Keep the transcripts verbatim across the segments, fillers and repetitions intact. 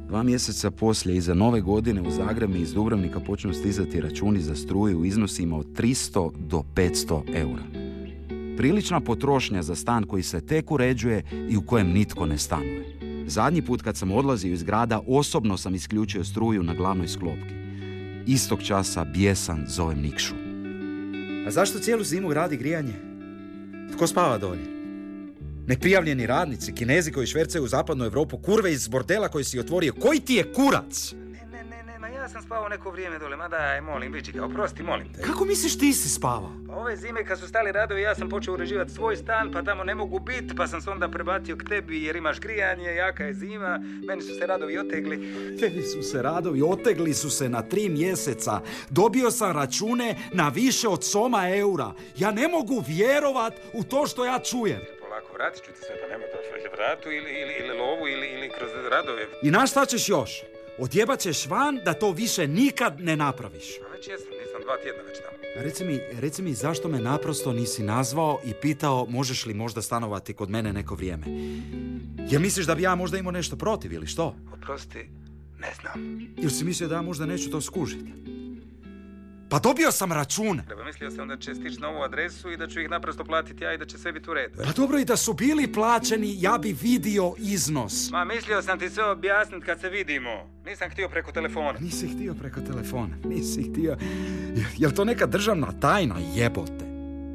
Dva mjeseca poslije, iza nove godine, u Zagreb mi iz Dubrovnika počnu stizati računi za struju u iznosima od tristo do petsto eura. Prilična potrošnja za stan koji se tek uređuje i u kojem nitko ne stanuje. Zadnji put kad sam odlazio iz grada, osobno sam isključio struju na glavnoj sklopki. Istog časa bijesan zovem Nikšu. A zašto cijelu zimu radi grijanje? Tko spava dolje? Neprijavljeni radnici, Kinezi koji švercaju u zapadnu Europu, kurve iz bordela koji si otvorio. Koji ti je kurac? Ne, ne, ne, ne, ma ja sam spavao neko vrijeme dole, ma daj, molim, Bičika, oprosti, molim te. Kako misliš ti si spavao? Pa ove zime kad su stali radovi, ja sam počeo uređivati svoj stan, pa tamo ne mogu biti, pa sam se onda prebacio k tebi jer imaš grijanje, jaka je zima, meni su se radovi otegli. Tebi su se radovi, otegli su se na tri mjeseca. Dobio sam račune na više od soma eura. Ja ne mogu vjerovat u to što ja čujem. Polako, vratit ću ti sve, pa nema to vratu ili, ili, ili lovu ili, ili kroz radove. I na šta ćeš još? Odjebat ćeš van da to više nikad ne napraviš. A već jesam, nisam dva tjedna već tamo. Reci mi, reci mi zašto me naprosto nisi nazvao i pitao možeš li možda stanovati kod mene neko vrijeme? Jel misliš da bi ja možda imao nešto protiv ili što? Oprosti, ne znam. Jel si mislio da ja možda neću to skužiti? Pa dobio sam račune. Treba, mislio sam da će stići na ovu adresu i da ću ih naprosto platiti ja i da će sve biti u redu. Pa dobro, i da su bili plaćeni, ja bi vidio iznos. Ma, mislio sam ti sve objasniti kad se vidimo. Nisam htio preko telefona. Nisi htio preko telefona, nisi htio. Jel to neka državna tajna, jebote?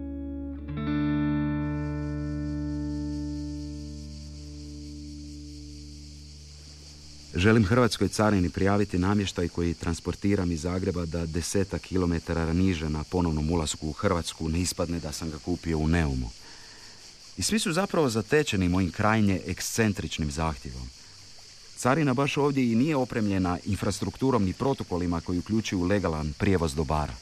Želim Hrvatskoj carini prijaviti namještaj koji transportiram iz Zagreba da desetak kilometara niže na ponovnom ulasku u Hrvatsku ne ispadne da sam ga kupio u Neumu. I svi su zapravo zatečeni mojim krajnje ekscentričnim zahtjevom. Carina baš ovdje i nije opremljena infrastrukturom ni protokolima koji uključuju legalan prijevoz dobara.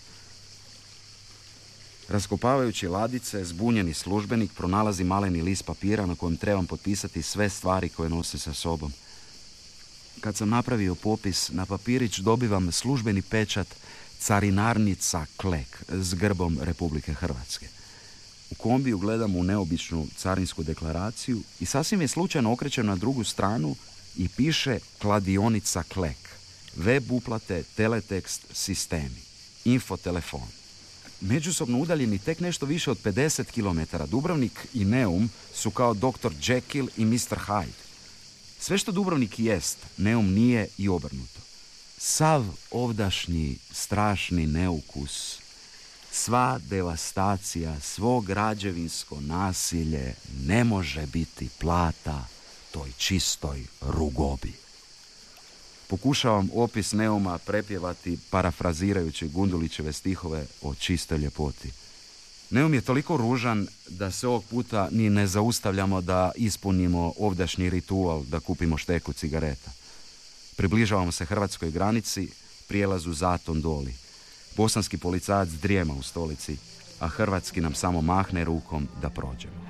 Raskopavajući ladice, zbunjeni službenik pronalazi maleni list papira na kojem trebam potpisati sve stvari koje nose sa sobom. Kad sam napravio popis, na papirić dobivam službeni pečat Carinarnica Klek s grbom Republike Hrvatske. U kombiju gledam u neobičnu carinsku deklaraciju i sasvim je slučajno okrećem na drugu stranu i piše Kladionica Klek, web uplate, teletekst, sistemi, infotelefon. Međusobno udaljeni tek nešto više od pedeset kilometara, Dubrovnik i Neum su kao doktor Jekyll i mister Hyde. Sve što Dubrovnik jest, Neum nije i obrnuto. Sav ovdašnji strašni neukus, sva devastacija, svo građevinsko nasilje ne može biti plata toj čistoj rugobi. Pokušavam opis Neuma prepjevati parafrazirajući Gundulićeve stihove o čistoj ljepoti. Neum je toliko ružan da se ovog puta ni ne zaustavljamo da ispunimo ovdašnji ritual da kupimo šteku cigareta. Približavamo se hrvatskoj granici, prijelazu Zaton Doli. Bosanski policajac drijema u stolici, a hrvatski nam samo mahne rukom da prođemo.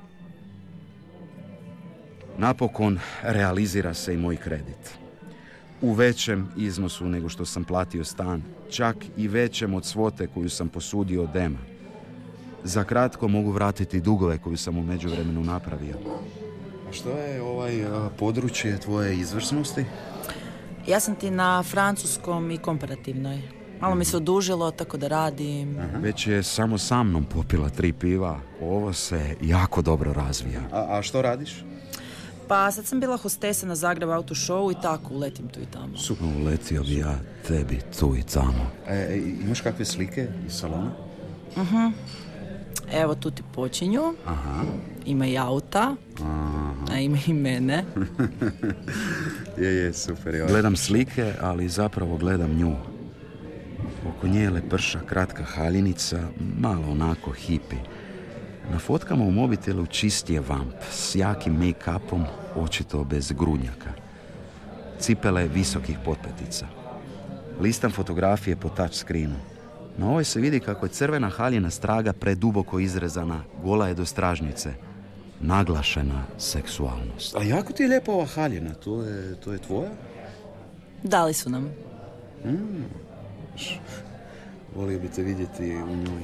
Napokon realizira se i moj kredit. U većem iznosu nego što sam platio stan, čak i većem od svote koju sam posudio od Ema. Za kratko mogu vratiti dugove koju sam u međuvremenu napravio. A što je ovaj a, područje tvoje izvrsnosti? Ja sam ti na francuskom i komparativnoj. Malo mi se odužilo, tako da radim. Aha. Već je samo sa mnom popila tri piva. Ovo se jako dobro razvija. A, a što radiš? Pa sad sam bila hostesa na Zagreb Auto Showu i tako, uletim tu i tamo. Super, uletio bi ja tebi tu i tamo. E, imaš kakve slike iz salona? Uh-huh. Evo, tu ti počinju. Aha. Ima i auta. Aha. A ima i mene. je, je, super. Je. Gledam slike, ali zapravo gledam nju. Oko nje je leprša, kratka haljinica, malo onako hipi. Na fotkama u mobitelu čist je vamp, s jakim make-upom, očito bez grudnjaka. Cipele visokih potpetica. Listam fotografije po touch screenu. Na ovoj se vidi kako je crvena haljina straga preduboko izrezana, gola je do stražnjice. Naglašena seksualnost. A jako ti je lijepa ova haljina, to je, to je tvoja? Dali su nam. Mm. Volio bi te vidjeti u njoj.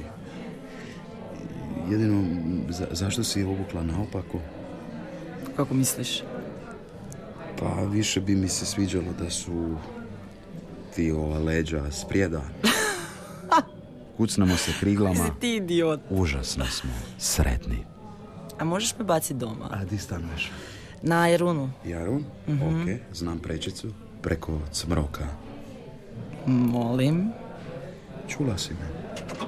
Jedino, za, zašto si je obukla naopako? Kako misliš? Pa više bi mi se sviđalo da su ti ova leđa sprijeda. Kucnemo se kriglama. Si ti idiot. Užasno smo sretni. A možeš me baciti doma? A di stanuješ? Na Jarunu. Jarun? Mm-hmm. Ok, znam prečicu. Preko Cmroka. Molim. Čula si me.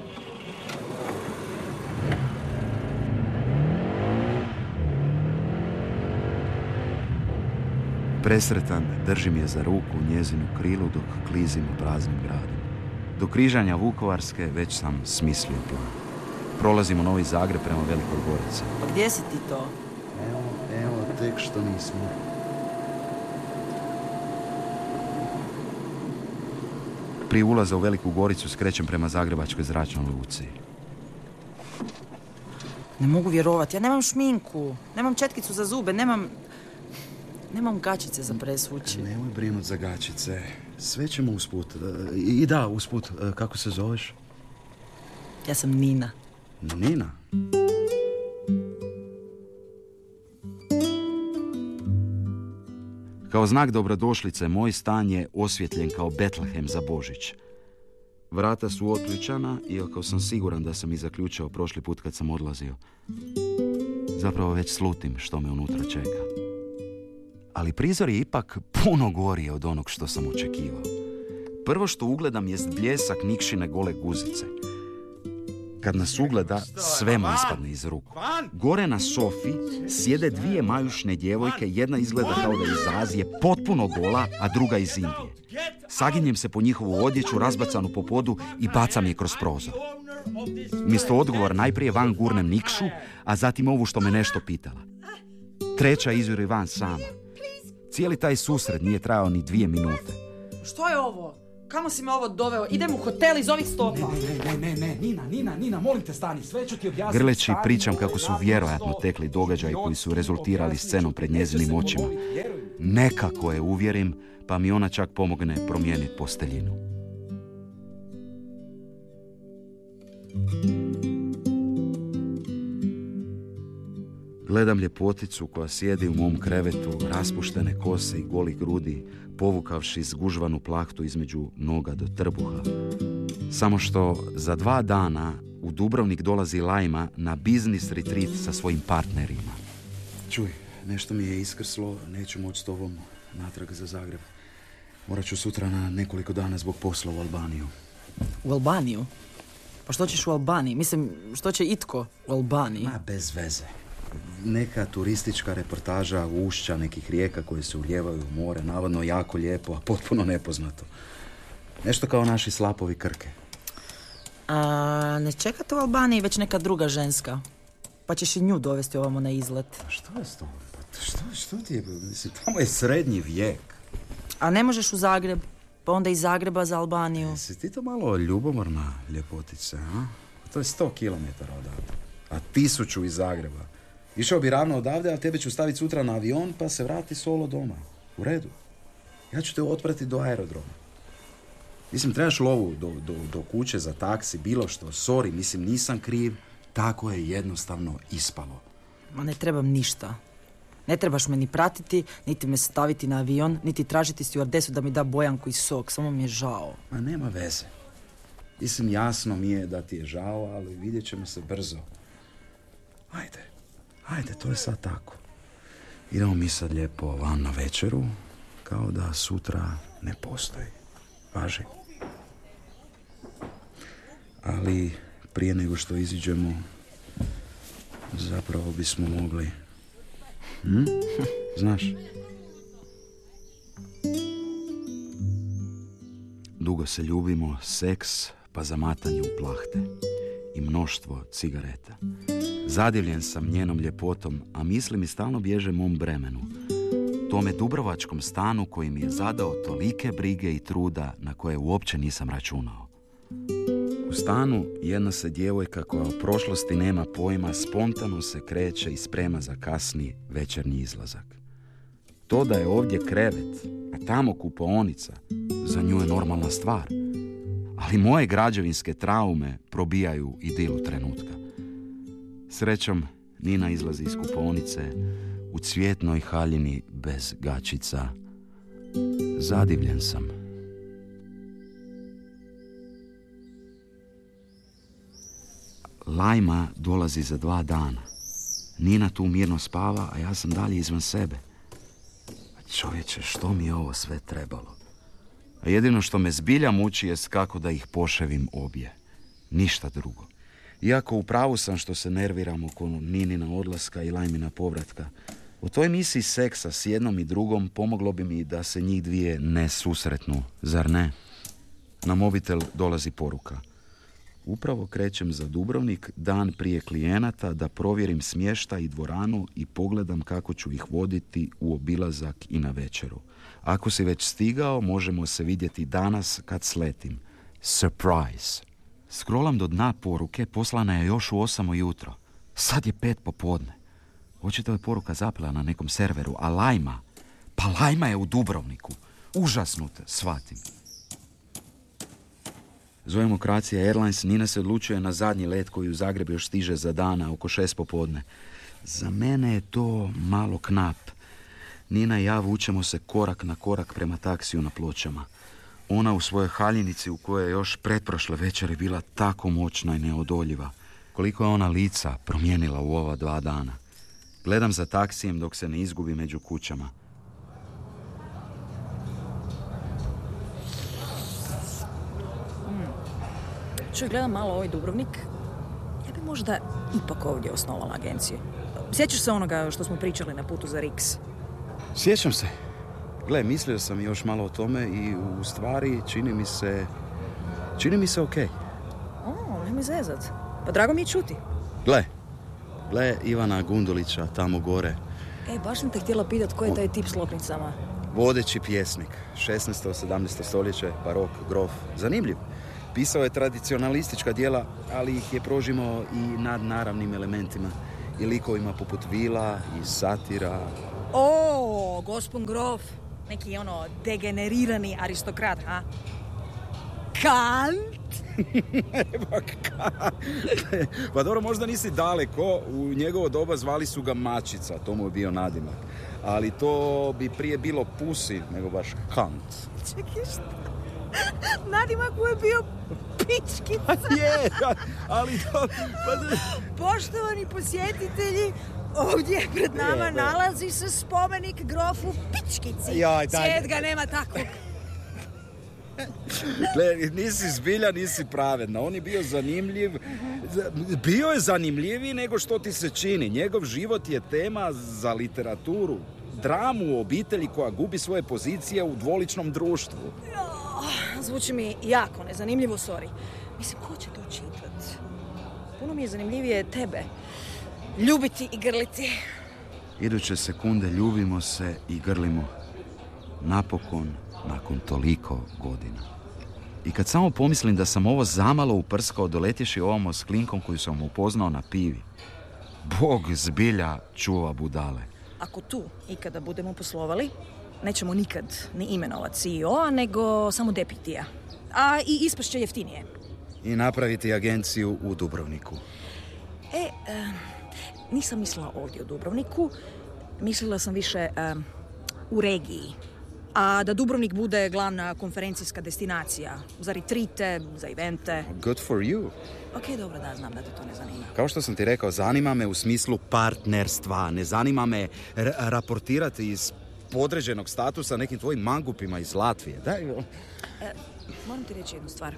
Presretan držim je za ruku u njezinu krilu dok klizimo praznim gradom. Do križanja Vukovarske već sam smislio plan. Prolazimo Novi Zagreb prema Velikoj Gorici. Pa gdje si ti to? Evo, evo, tek što nismo. Prije ulaza u Veliku Goricu skrećem prema Zagrebačkoj zračnoj luci. Ne mogu vjerovati, ja nemam šminku, nemam četkicu za zube, nemam... Nemam gačice za presvući. Nemoj brinut za gačice. Sve ćemo usput. I da, usput, kako se zoveš? Ja sam Nina. Nina? Kao znak dobrodošlice, moj stan je osvjetljen kao Betlehem za Božić. Vrata su otključana, iako sam siguran da sam ih zaključao prošli put kad sam odlazio. Zapravo već slutim što me unutra čeka. Ali prizor je ipak puno gorije od onog što sam očekivao. Prvo što ugledam jest bljesak Nikšine gole guzice. Kad nas ugleda, sve mu ispadne iz ruku. Gore na sofi sjede dvije majušne djevojke, jedna izgleda kao da je iz Azije, potpuno gola, a druga iz Indije. Saginjem se po njihovu odjeću, razbacanu po podu i bacam je kroz prozor. Umjesto odgovora najprije van gurnem Nikšu, a zatim ovu što me nešto pitala. Treća izjuri van sama. Cijeli taj susret nije trajao ni dvije minute. Što je ovo? Kamo si me ovo doveo? Idem u hotel iz ovih stopa. Ne, ne, ne, ne, Nina, Nina, Nina, molim te stani, sve ću ti objasniti. Grleći pričam kako su vjerojatno tekli događaji koji su rezultirali scenom pred njezinim očima. Nekako je uvjerim, pa mi ona čak pomogne promijeniti posteljinu. Gledam ljepoticu koja sjedi u mom krevetu, raspuštene kose i goli grudi, povukavši zgužvanu plahtu između noga do trbuha. Samo što za dva dana u Dubrovnik dolazi Lajma na biznis retreat sa svojim partnerima. Čuj, nešto mi je iskrslo, neću moći s tobom natrag za Zagreb. Morat ću sutra na nekoliko dana zbog posla u Albaniju. U Albaniju? Pa što ćeš u Albaniji? Mislim, što će itko u Albaniji? Ma, bez veze. Neka turistička reportaža ušća nekih rijeka koje se ulijevaju u more, navodno jako lijepo, a potpuno nepoznato. Nešto kao naši slapovi Krke. A ne čekate u Albaniji već neka druga ženska? Pa ćeš i nju dovesti ovamo na izlet. Što je s tom? Pa što, što ti je? Mislim, tamo je srednji vijek. A ne možeš u Zagreb? Pa onda iz Zagreba za Albaniju. Jesi ti to malo ljubomorna ljepotice, a? To je sto kilometara odavde. A tisuću iz Zagreba. Išao bi ravno odavde, a tebe ću staviti sutra na avion, pa se vrati solo doma. U redu. Ja ću te otprati do aerodroma. Mislim, trebaš lovu do, do, do kuće za taksi, bilo što. Sorry, mislim, nisam kriv. Tako je jednostavno ispalo. Ma ne trebam ništa. Ne trebaš me ni pratiti, niti me staviti na avion, niti tražiti stjuardesu da mi da bojanku i sok. Samo mi je žao. Ma nema veze. Mislim, jasno mi je da ti je žao, ali vidjet ćemo se brzo. Ajde. Ajde, to je sad tako. Idemo mi sad lijepo van na večeru, kao da sutra ne postoji. Važi. Ali prije nego što iziđemo, zapravo bismo mogli... Hm? Znaš? Dugo se ljubimo, seks, pa zamatanje u plahte. I mnoštvo cigareta. Zadivljen sam njenom ljepotom, a misli mi stalno bježe mom bremenu. Tome dubrovačkom stanu koji mi je zadao tolike brige i truda na koje uopće nisam računao. U stanu jedna se djevojka koja o prošlosti nema pojma spontano se kreće i sprema za kasni večernji izlazak. To da je ovdje krevet, a tamo kupaonica, za nju je normalna stvar. Ali moje građevinske traume probijaju idilu trenutka. Srećom, Nina izlazi iz kupaonice u cvjetnoj haljini bez gačica. Zadivljen sam. Lajma dolazi za dva dana. Nina tu mirno spava, a ja sam dalje izvan sebe. Čovječe, što mi je ovo sve trebalo? A jedino što me zbilja muči jest kako da ih poševim obje. Ništa drugo. Iako u pravu sam što se nerviram oko Ninina odlaska i Lajmina povratka, u toj misiji seksa s jednom i drugom pomoglo bi mi da se njih dvije ne susretnu, zar ne? Na mobitel dolazi poruka. Upravo krećem za Dubrovnik dan prije klijenata da provjerim smještaj i dvoranu i pogledam kako ću ih voditi u obilazak i na večeru. Ako si već stigao, možemo se vidjeti danas kad sletim. Surprise! Scrollam do dna poruke, poslana je još u osam ujutro. Sad je pet popodne. Očito je poruka zapela na nekom serveru, a Lajma, pa Lajma je u Dubrovniku. Užasnut, shvatim. Zovemo Croatia Airlines, Nina se odlučuje na zadnji let koji u Zagreb još stiže za dana, oko šest popodne. Za mene je to malo knap. Nina i ja vučemo se korak na korak prema taksiju na Pločama. Ona u svojoj haljinici u kojoj je još pretprošle večeri bila tako moćna i neodoljiva. Koliko je ona lica promijenila u ova dva dana. Gledam za taksijem dok se ne izgubi među kućama. Čuj, gledam malo ovaj Dubrovnik. Ja bi možda ipak ovdje osnovala agenciju. Sjećaš se onoga što smo pričali na putu za Riks? Sjećam se. Gle, mislio sam još malo o tome i u stvari čini mi se... Čini mi se okej. Okay. O, nemoj zezat. Pa drago mi je čuti. Gle, gle Ivana Gundulića tamo gore. E, baš sam te htjela pitat ko je taj tip s loknicama. Vodeći pjesnik. šesnaesto sedamnaesto stoljeće, barok, grof. Zanimljiv. Pisao je tradicionalistička djela, ali ih je prožimao i nad naravnim elementima. I likovima poput vila i satira. O, gospon grof. Neki ono degenerirani aristokrat, ha? Kant? pa, ka... pa dobro, možda nisi daleko. U njegovo doba zvali su ga Mačica, to mu je bio nadimak. Ali to bi prije bilo Pusi nego baš Kant. Čekaj, šta? Nadimak mu je bio pičkica. je, ali to... Pa... Poštovani posjetitelji, ovdje pred nama je, nalazi se spomenik grofu Pičkici. Joj, daj. Svijet ga nema takvog. Gle, nisi zbilja, nisi pravedna. On je bio zanimljiv. Bio je zanimljiviji nego što ti se čini. Njegov život je tema za literaturu. Dramu u obitelji koja gubi svoje pozicije u dvoličnom društvu. Zvuči mi jako nezanimljivo, sorry. Mislim, ko će to čitat? Puno mi je zanimljivije tebe. Ljubiti i grliti. Iduće sekunde ljubimo se i grlimo. Napokon, nakon toliko godina. I kad samo pomislim da sam ovo zamalo uprskao doletješi ovamo s klinkom koju sam upoznao na pivi. Bog zbilja čuva budale. Ako tu ikada budemo poslovali, nećemo nikad ni imenovati C E O-a, nego samo deputija. A i ispašće jeftinije. I napraviti agenciju u Dubrovniku. E, e nisam mislila ovdje u Dubrovniku. Mislila sam više e, u regiji. A da Dubrovnik bude glavna konferencijska destinacija. Za retrite, za evente. Good for you. Ok, dobro, da, znam da te to ne zanima. Kao što sam ti rekao, zanima me u smislu partnerstva. Ne zanima me r- raportirati iz podređenog statusa nekim tvojim mangupima iz Latvije. Daj. E, moram ti reći jednu stvar.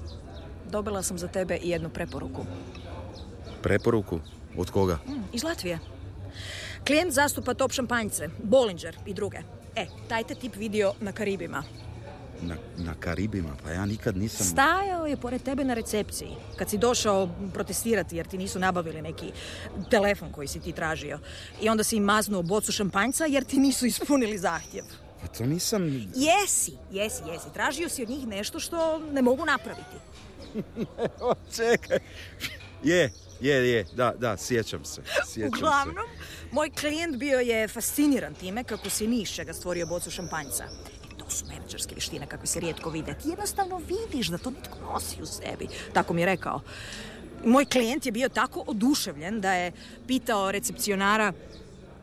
Dobila sam za tebe i jednu preporuku. Preporuku? Od koga? Mm, iz Latvije. Klijent zastupa top šampanjce, Bollinger i druge. E, taj te tip vidio na Karibima. Na, na Karibima? Pa ja nikad nisam... Stajao je pored tebe na recepciji. Kad si došao protestirati jer ti nisu nabavili neki telefon koji si ti tražio. I onda si im maznuo bocu šampanjca jer ti nisu ispunili zahtjev. Pa to nisam... Jesi, jesi, jesi. Tražio si od njih nešto što ne mogu napraviti. o, čekaj. Je, je, je. Da, da, sjećam se. Sjećam Uglavnom, se. moj klijent bio je fasciniran time kako si ni iz čega stvorio bocu šampanjca. I to su menadžerske vještine kakve se rijetko vide. Ti jednostavno vidiš da to nitko nosi u sebi. Tako mi je rekao. Moj klijent je bio tako oduševljen da je pitao recepcionara: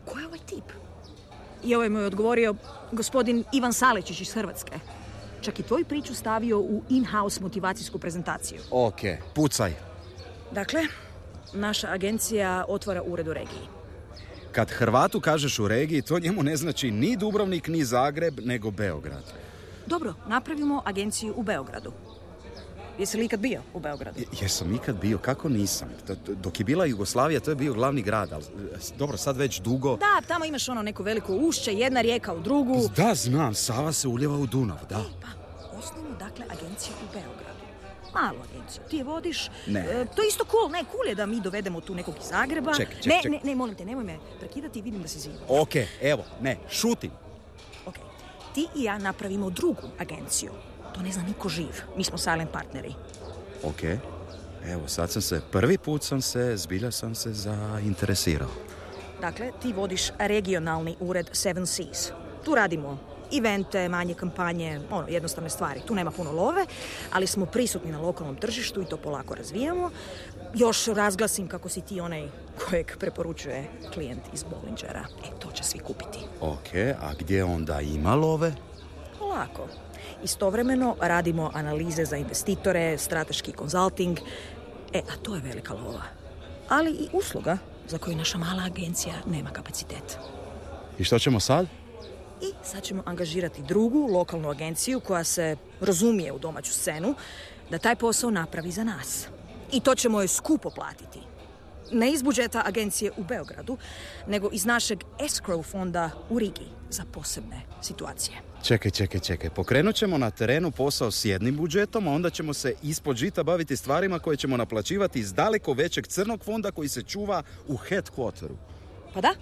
ko je ovaj tip? I ovaj mu je odgovorio gospodin Ivan Salečić iz Hrvatske. Čak i tvoju priču stavio u in-house motivacijsku prezentaciju. Ok, pucaj. Dakle, naša agencija otvara ured u regiji. Kad Hrvatu kažeš u regiji, to njemu ne znači ni Dubrovnik, ni Zagreb, nego Beograd. Dobro, napravimo agenciju u Beogradu. Jesi li ikad bio u Beogradu? Je- jesam ikad bio, kako nisam? To- to- Dok je bila Jugoslavija, to je bio glavni grad, ali dobro, sad već dugo... Da, tamo imaš ono neko veliko ušće, jedna rijeka u drugu. Da, znam, Sava se uljeva u Dunav, da. Pa, osnovimo dakle agenciju u Beogradu. Malu agenciju. Ti je vodiš. Ne. E, to je isto cool. Ne, cool je da mi dovedemo tu nekog iz Zagreba. Čekaj, čekaj, ne, čekaj. ne, ne, molim te, nemoj me prekidati, vidim da se ziva. Ok, evo, ne, šutim. Ok, ti i ja napravimo drugu agenciju. To ne zna niko živ. Mi smo silent partneri. Ok, evo, sad sam se, prvi put sam se, zbilja sam se zainteresirao. Dakle, ti vodiš regionalni ured Seven Seas. Tu radimo evente, manje kampanje, ono, jednostavne stvari. Tu nema puno love, ali smo prisutni na lokalnom tržištu i to polako razvijamo. Još razglasim kako si ti onaj kojeg preporučuje klijent iz Bollingera. E, to će svi kupiti. Ok, a gdje onda ima love? Polako. Istovremeno radimo analize za investitore, strateški konzulting. E, a to je velika lova. Ali i usluga za koju naša mala agencija nema kapacitet. I što ćemo sad? I sad ćemo angažirati drugu lokalnu agenciju koja se razumije u domaću scenu da taj posao napravi za nas. I to ćemo joj skupo platiti. Ne iz budžeta agencije u Beogradu, nego iz našeg escrow fonda u Rigi za posebne situacije. Čekaj, čekaj, čekaj. Pokrenut ćemo na terenu posao s jednim budžetom, a onda ćemo se ispod žita baviti stvarima koje ćemo naplaćivati iz daleko većeg crnog fonda koji se čuva u headquarteru. Pa da?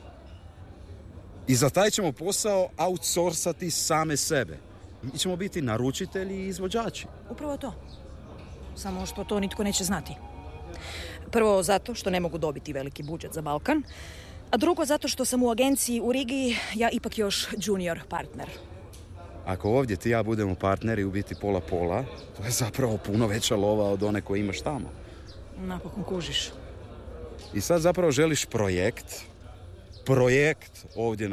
I za taj ćemo posao outsourcati same sebe. Mi ćemo biti naručitelji i izvođači. Upravo to. Samo što to nitko neće znati. Prvo zato što ne mogu dobiti veliki budžet za Balkan, a drugo zato što sam u agenciji u Rigi ja ipak još junior partner. Ako ovdje ti i ja budemo partneri u biti pola-pola, to je zapravo puno veća lova od one koje imaš tamo. Napokon kužiš. I sad zapravo želiš projekt, projekt ovdje na